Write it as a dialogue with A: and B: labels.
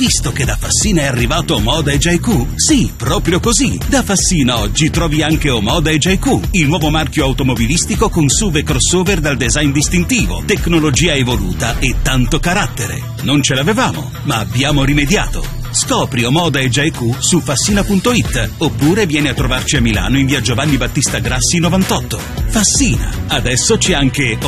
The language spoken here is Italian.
A: visto che da Fassina è arrivato Omoda EJQ? Sì, proprio così. Da Fassina oggi trovi anche Omoda EJQ, il nuovo marchio automobilistico con SUV e crossover dal design distintivo, tecnologia evoluta e tanto carattere. Non ce l'avevamo, ma abbiamo rimediato. Scopri Omoda EJQ su fassina.it oppure vieni a trovarci a Milano in via Giovanni Battista Grassi 98. Fassina, adesso c'è anche